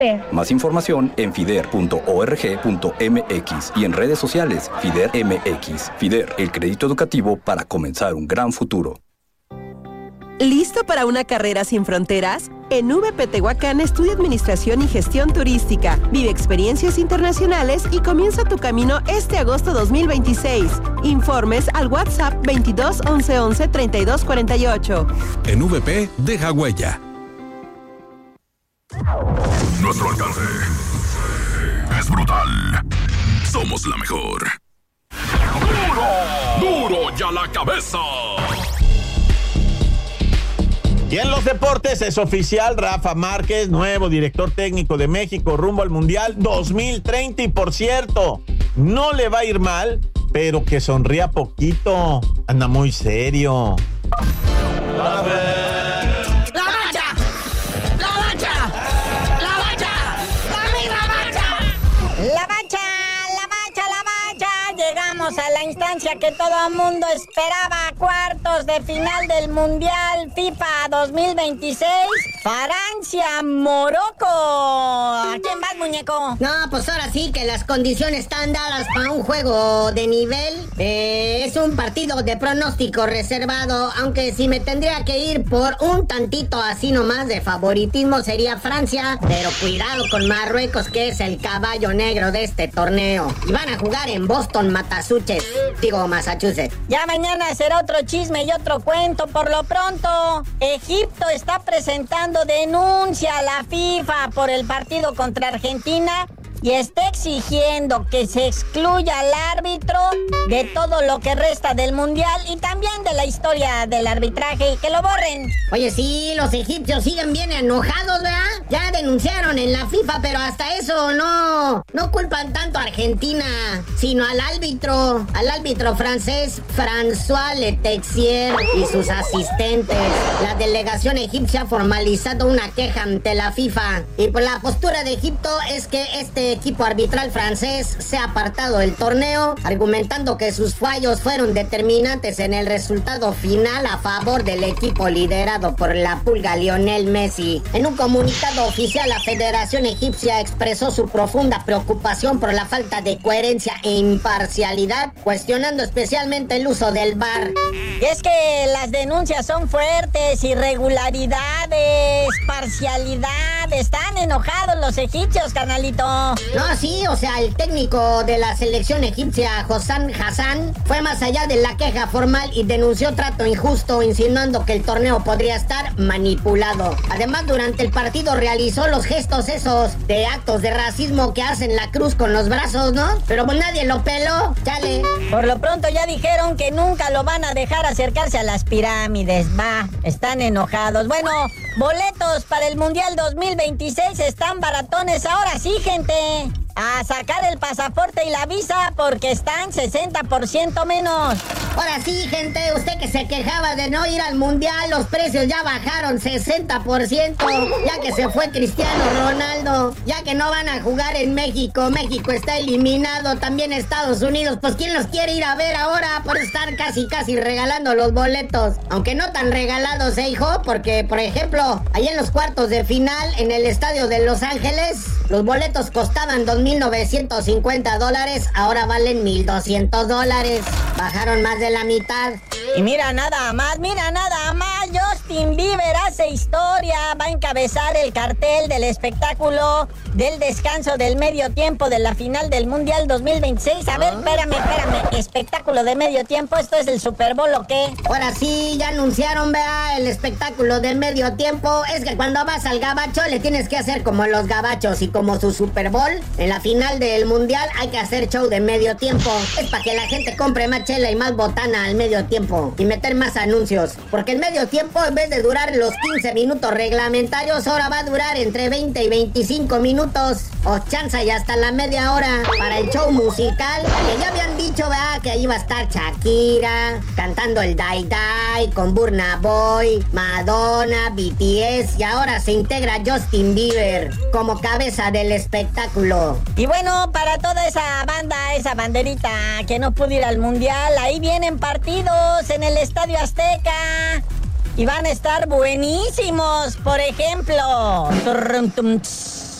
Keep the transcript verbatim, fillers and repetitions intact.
FIDER. Más información en fider punto org punto m x y en redes sociales FIDER M X. FIDER, el crédito educativo para comenzar un gran futuro. ¿Listo para una carrera sin fronteras? En V P Tehuacán estudia Administración y Gestión Turística. Vive experiencias internacionales y comienza tu camino este agosto dos mil veintiséis. Informes al WhatsApp veintidós once once treinta y dos cuarenta y ocho. En V P, deja huella. Nuestro alcance es brutal. Somos la mejor. ¡Duro! ¡Duro ya la cabeza! Y en los deportes es oficial, Rafa Márquez, nuevo director técnico de México rumbo al Mundial dos mil treinta. Y por cierto, no le va a ir mal, pero que sonría poquito. Anda muy serio. A ver. ¡La Bacha! ¡La Bacha! ¡La Bacha! ¡Dame la Bacha! ¡La Bacha! ¡La Bacha! ¡La Bacha! Llegamos a la instancia que todo el mundo esperaba. Cuartos de final del Mundial FIFA dos mil veintiséis. Francia, Morocco. ¿A quién vas, muñeco? No, pues ahora sí que las condiciones están dadas para un juego de nivel. Eh, es un partido de pronóstico reservado, aunque si me tendría que ir por un tantito así nomás de favoritismo sería Francia. Pero cuidado con Marruecos, que es el caballo negro de este torneo. Y van a jugar en Boston, Massachusetts. Digo, Massachusetts. Ya mañana será otro chisme y otro cuento. Por lo pronto, Egipto está presentando denuncia a la FIFA por el partido contra Argentina y está exigiendo que se excluya al árbitro de todo lo que resta del Mundial y también de la historia del arbitraje, y que lo borren. Oye, sí, los egipcios siguen bien enojados, ¿verdad? Ya denunciaron en la FIFA, pero hasta eso no, no culpan tanto a Argentina, sino al árbitro, al árbitro francés François Letexier y sus asistentes. La delegación egipcia ha formalizado una queja ante la FIFA y por la postura de Egipto es que este equipo arbitral francés se ha apartado del torneo, argumentando que sus fallos fueron determinantes en el resultado final a favor del equipo liderado por la pulga Lionel Messi. En un comunicado oficial, la Federación Egipcia expresó su profunda preocupación por la falta de coherencia e imparcialidad, cuestionando especialmente el uso del V A R. Y es que las denuncias son fuertes, irregularidades, parcialidad, están enojados los egipcios, carnalito. No, sí, o sea, el técnico de la selección egipcia, Hossam Hassan, fue más allá de la queja formal y denunció trato injusto, insinuando que el torneo podría estar manipulado. Además, durante el partido realizó los gestos esos de actos de racismo que hacen la cruz con los brazos, ¿no? Pero pues nadie lo peló, chale. Por lo pronto ya dijeron que nunca lo van a dejar acercarse a las pirámides, va, están enojados. Bueno, boletos para el Mundial dos mil veintiséis están baratones, ahora sí, gente. A sacar el pasaporte y la visa porque están sesenta por ciento menos. Ahora sí, gente, usted que se quejaba de no ir al Mundial, los precios ya bajaron sesenta por ciento, ya que se fue Cristiano Ronaldo, ya que no van a jugar en México, México está eliminado, también Estados Unidos, pues ¿quién los quiere ir a ver ahora por estar casi casi regalando los boletos? Aunque no tan regalados, ¿eh, hijo? Porque, por ejemplo, ahí en los cuartos de final, en el estadio de Los Ángeles, los boletos costaban dos mil novecientos cincuenta dólares, ahora valen mil doscientos dólares. Bajaron más de la mitad. Y mira nada más, mira nada más, Justin Bieber hace historia, va a encabezar el cartel del espectáculo del descanso del medio tiempo de la final del Mundial dos mil veintiséis. A ver, espérame, espérame, espectáculo de medio tiempo, ¿esto es el Super Bowl o qué? Ahora sí, ya anunciaron, vea, el espectáculo de medio tiempo. Es que cuando vas al gabacho le tienes que hacer como los gabachos y como su Super Bowl. En la final del Mundial hay que hacer show de medio tiempo. Es para que la gente compre más chela y más botana al medio tiempo y meter más anuncios. Porque el medio tiempo, en vez de durar los quince minutos reglamentarios, ahora va a durar entre veinte y veinticinco minutos. O chanza y hasta la media hora para el show musical. Que ya habían dicho, ¿verdad? Que ahí va a estar Shakira cantando el Dai Dai con Burna Boy, Madonna, B T S, y ahora se integra Justin Bieber como cabeza del espectáculo. Y bueno, para toda esa banda, esa banderita que no pudo ir al Mundial, ahí vienen partidos en el Estadio Azteca y van a estar buenísimos. Por ejemplo,